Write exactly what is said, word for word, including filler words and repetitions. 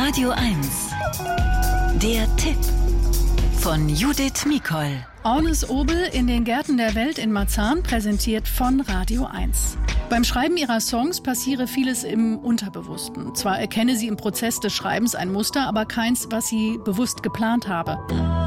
Radio eins. Der Tipp von Judith Mikol. Ornes Obel in den Gärten der Welt in Marzahn, präsentiert von Radio eins. Beim Schreiben ihrer Songs passiere vieles im Unterbewussten. Zwar erkenne sie im Prozess des Schreibens ein Muster, aber keins, was sie bewusst geplant habe.